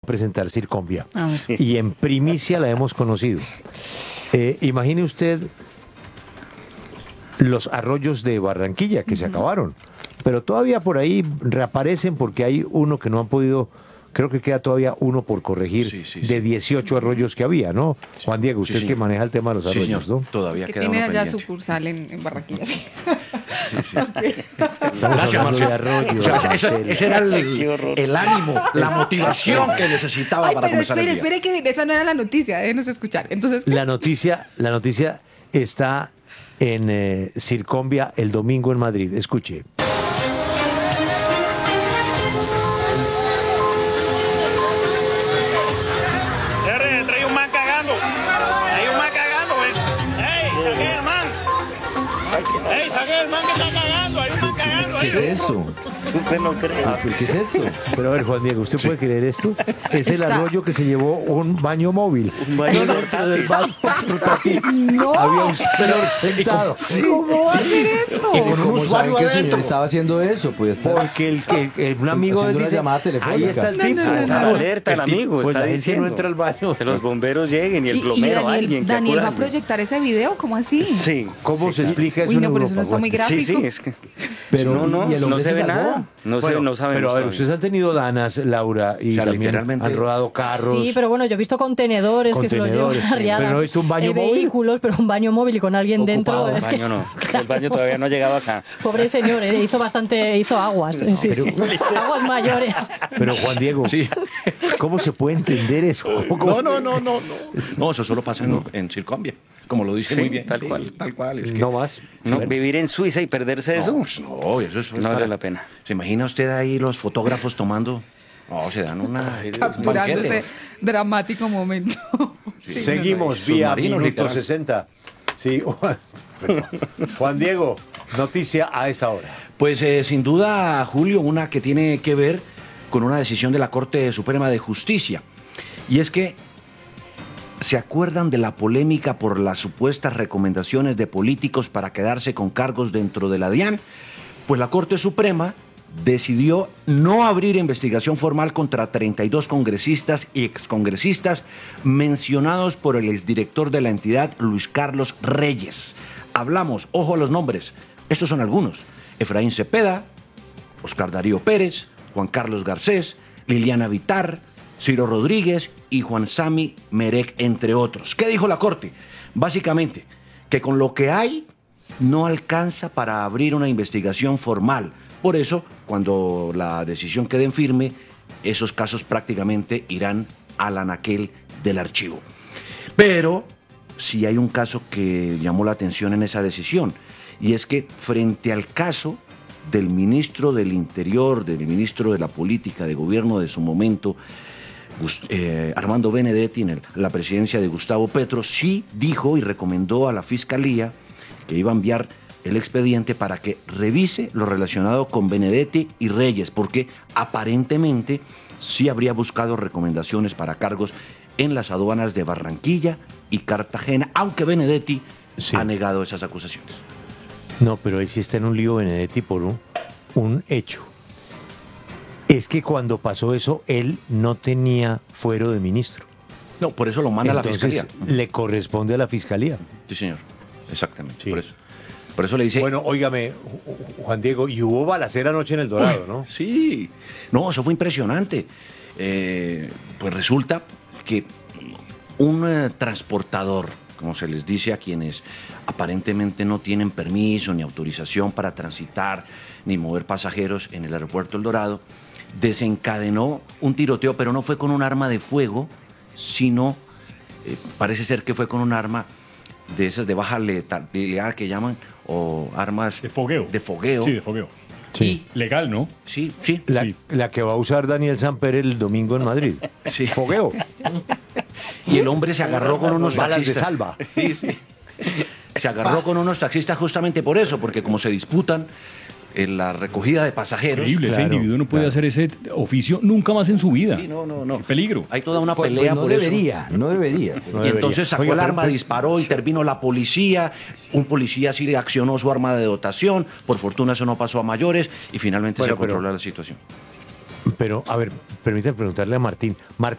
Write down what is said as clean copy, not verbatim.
presentar Circombia. A ver. Y en primicia la hemos conocido. Imagine usted los arroyos de Barranquilla que se acabaron, pero todavía por ahí reaparecen porque hay uno que no han podido. Creo que queda todavía uno por corregir de 18 arroyos que había, ¿no? Juan Diego, usted que maneja el tema de los arroyos, señor. ¿no? Todavía Que queda tiene uno allá pendiente. sucursal en Barranquilla. Sí. Estamos hablando de arroyos. O sea, Marcelo. ese era el ánimo, la motivación que necesitaba Ay, para pero comenzar el espere, día. espere, que esa no era la noticia, déjenos escuchar. Entonces, La noticia está en Circombia el domingo en Madrid. Escuche. Trae un man cagando. Hay un man cagando, ¡Ey, saqué el man! ¡Ey, saqué el man que está cagando! Hay un man cagando ahí. ¿Qué es esto? Usted no cree. ¿Pero qué es esto? Pero a ver, Juan Diego, ¿usted puede creer esto? Es el Está- arroyo que se llevó un baño móvil. Un baño Dentro del baño portátil no. había un señor sentado. ¿Cómo va a hacer esto? con un ¿Cómo usuario saben que el señor adentro. estaba haciendo eso? Pues está Porque un amigo haciendo de él una dice, llamada telefónica. ahí está el tipo. no, no. Esa alerta, el tipo, amigo, pues está la gente diciendo. no entra al baño. Que los bomberos lleguen y el Y plomero, alguien que Daniel va a acuda. proyectar ese video, ¿cómo así? Sí. ¿Cómo se explica eso Uy, en no, pero eso Europa? no está muy Bueno, gráfico. Sí, sí, es que. Pero, no, ¿y el no hombre se se ve salvó? nada. No, bueno, no sabemos. pero a ver, todavía. ustedes han tenido danas, Laura, y O sea, también literalmente- han rodado carros. Sí, pero bueno, yo he visto contenedores que se los llevan Contenedores, a Riada. pero no he visto un baño móvil. Vehículos, pero un baño móvil y con alguien Ocupado, dentro. El Es que, baño no. El baño todavía no ha llegado acá. pobre señor, hizo aguas. Sí, pero- sí. Aguas mayores. Pero Juan Diego, Sí. ¿cómo se puede entender eso? ¿Cómo- No. No, eso solo pasa en Circombia, como lo dice Sí, muy bien. tal Sí, cual. Tal cual. Es que, No más. No, Bueno, vivir en Suiza y perderse eso. pues no, eso es No vale la pena. ¿Se imagina usted ahí los fotógrafos tomando? No, se dan una... un Capturando banquete. ese dramático momento. seguimos vía Submarino, minuto literal. 60. Sí, perdón. Juan Diego, noticia a esta hora. Pues sin duda, Julio, una que tiene que ver con una decisión de la Corte Suprema de Justicia. Y es que, ¿se acuerdan de la polémica por las supuestas recomendaciones de políticos para quedarse con cargos dentro de la DIAN? Pues la Corte Suprema decidió no abrir investigación formal contra 32 congresistas y excongresistas mencionados por el exdirector de la entidad, Luis Carlos Reyes. Hablamos, ojo a los nombres, estos son algunos: Efraín Cepeda, Oscar Darío Pérez, Juan Carlos Garcés, Liliana Vitar, Ciro Rodríguez y Juan Sami Merec, entre otros. ¿Qué dijo la Corte? Básicamente, que con lo que hay no alcanza para abrir una investigación formal. Por eso, cuando la decisión quede en firme, esos casos prácticamente irán al anaquel del archivo. Pero sí hay un caso que llamó la atención en esa decisión, y es que frente al caso del ministro del Interior, del ministro de la Política de Gobierno de su momento, Armando Benedetti, en la presidencia de Gustavo Petro, sí dijo y recomendó a la Fiscalía que iba a enviar el expediente para que revise lo relacionado con Benedetti y Reyes, porque aparentemente sí habría buscado recomendaciones para cargos en las aduanas de Barranquilla y Cartagena, aunque Benedetti Sí. ha negado esas acusaciones. No, pero ahí sí está en un lío Benedetti por un hecho. Es que cuando pasó eso, él no tenía fuero de ministro. No, por eso lo manda a la Entonces, Fiscalía. le corresponde a la Fiscalía. Sí, señor. Exactamente. Sí. Por eso le dice... Bueno, óigame, Juan Diego, y hubo balacera anoche en El Dorado, ¿no? Sí, no, eso fue impresionante. Pues resulta que un transportador, como se les dice a quienes aparentemente no tienen permiso ni autorización para transitar ni mover pasajeros en el aeropuerto El Dorado, desencadenó un tiroteo, pero no fue con un arma de fuego, sino parece ser que fue con un arma de esas de baja letalidad que llaman, o armas De fogueo. de fogueo. Sí, de fogueo. Sí. Legal, ¿no? Sí, sí. La que va a usar Daniel Samper el domingo en Madrid. Sí. Fogueo. Y el hombre se agarró con unos Balas de taxistas. salva. Sí, sí. Se agarró con unos taxistas justamente por eso, porque como se disputan en la recogida de pasajeros. Increíble, ese Claro, individuo no puede claro. hacer ese oficio nunca más en su vida. Sí, no. Qué peligro. Hay toda una Pues pelea no por debería, no debería. No eso. Y debería. entonces sacó Oiga, el pero- arma, disparó, intervino la policía. Un policía sí accionó su arma de dotación. Por fortuna eso no pasó a mayores y finalmente Bueno, se pero- controló la situación. Pero, a ver, permítame preguntarle a Martín.